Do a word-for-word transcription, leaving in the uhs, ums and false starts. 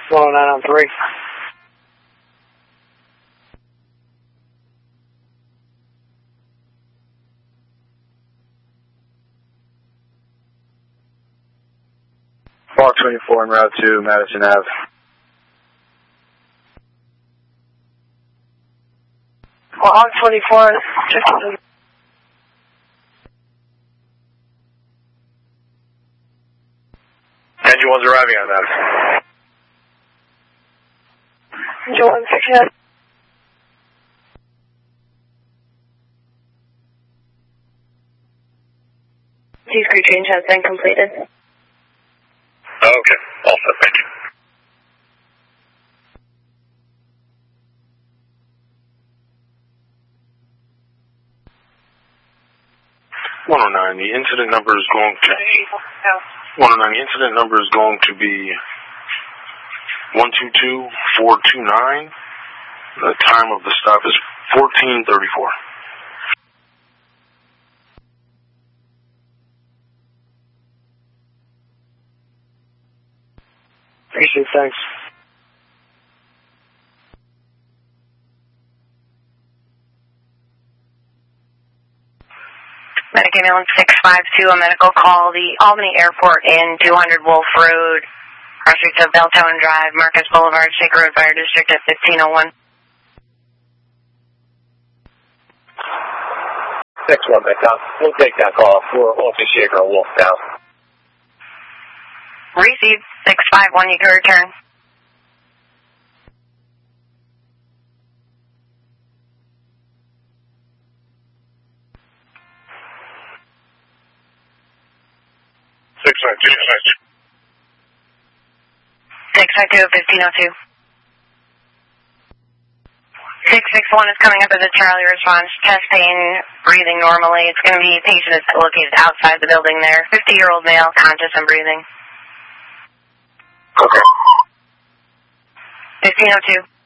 one oh nine on three. Bar twenty-four on Route two, Madison Avenue. Well, on twenty-four, just... Engine one's arriving on Madison. Engine one sixty-nine. T-screw change has been completed. Okay, all set, thank you. one oh nine, the incident number is going to... one oh nine, the incident number is going to be one two two four two nine. The time of the stop is fourteen thirty-four. Appreciate it, thanks. Medic ambulance six five two, a medical call, the Albany Airport in two hundred Wolf Road, cross-streets of Belltown Drive, Marcus Boulevard, Shaker Road Fire District at fifteen oh one. six one, we'll take that call. We're off the Shaker and Wolf now. Receive six five one, you can return. six five two. six five two, fifteen oh two. six six one is coming up as a Charlie response. Chest pain, breathing normally. It's going to be a patient that's located outside the building there. fifty-year-old male, conscious and breathing. Okay. fifteen oh two.